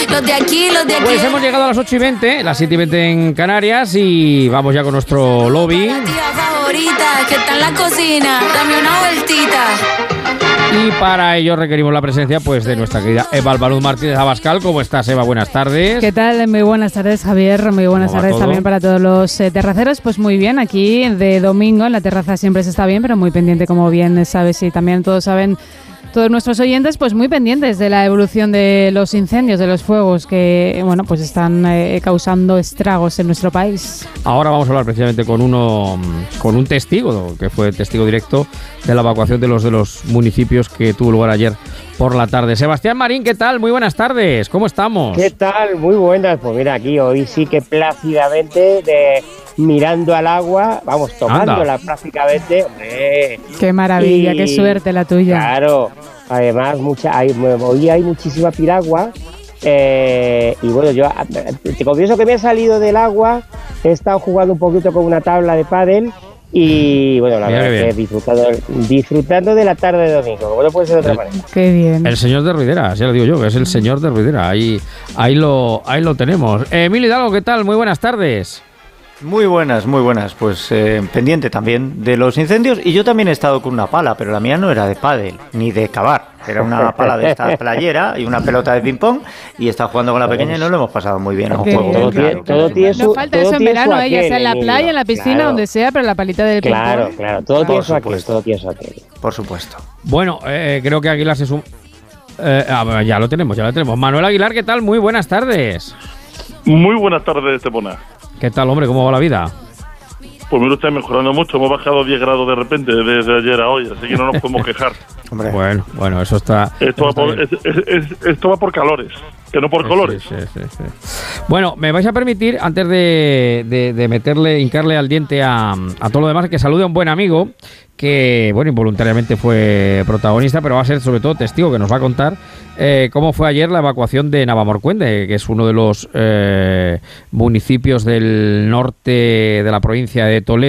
Los de aquí, los de aquí. Pues hemos llegado a las 8:20, las 7:20 en Canarias, y vamos ya con nuestro lobby. La tía favorita que está en la cocina, dame una vueltita. Y para ello requerimos la presencia pues de nuestra querida Eva Albaluz Martínez Abascal. ¿Cómo estás, Eva? Buenas tardes. ¿Qué tal? Muy buenas tardes, Javier. Muy buenas tardes también para todos los terraceros. Pues muy bien, aquí de domingo en la terraza siempre se está bien, pero muy pendiente, como bien sabes, y también todos saben, todos nuestros oyentes, pues muy pendientes de la evolución de los incendios, de los fuegos que, bueno, pues están causando estragos en nuestro país. Ahora vamos a hablar precisamente con un testigo, que fue testigo directo de la evacuación de los municipios que tuvo lugar ayer por la tarde. Sebastián Marín, ¿qué tal? Muy buenas tardes, ¿cómo estamos? ¿Qué tal? Muy buenas. Pues mira, aquí hoy sí que plácidamente, mirando al agua, vamos, tomándola prácticamente. ¡Hombre! ¡Qué maravilla! ¡Qué suerte la tuya! Claro, además hoy hay muchísima piragua. Y bueno, yo te confieso que me he salido del agua, he estado jugando un poquito con una tabla de pádel. Y bueno, la verdad es que disfrutando de la tarde de domingo, como no puede ser de otra manera. Qué bien. El señor de Ruidera, ya lo digo yo, que es el señor de Ruidera. Ahí lo tenemos. Emilio Hidalgo, ¿qué tal? Muy buenas tardes. Muy buenas. Pues pendiente también de los incendios. Y yo también he estado con una pala, pero la mía no era de pádel ni de cavar. Era una pala de esta playera y una pelota de ping-pong. Y he estado jugando con la pequeña y nos lo hemos pasado muy bien. Todo tiene su, no falta eso en verano, ya sea en la playa, en la piscina, donde sea, pero la palita del ping-pong. Claro, todo tiene su aquel. Por supuesto. Bueno, creo que Aguilar se suma. Ya lo tenemos. Manuel Aguilar, ¿qué tal? Muy buenas tardes. Muy buenas tardes, Estepona. ¿Qué tal, hombre? ¿Cómo va la vida? Pues me lo está mejorando mucho. Hemos bajado 10 grados de repente desde ayer a hoy, así que no nos podemos quejar. Hombre. Bueno, eso está... Esto va por calores, que no por colores. Sí. Bueno, me vais a permitir, antes de hincarle al diente a todo lo demás, que salude a un buen amigo que, bueno, involuntariamente fue protagonista, pero va a ser sobre todo testigo, que nos va a contar cómo fue ayer la evacuación de Navamorcuende, que es uno de los municipios del norte de la provincia de Toledo.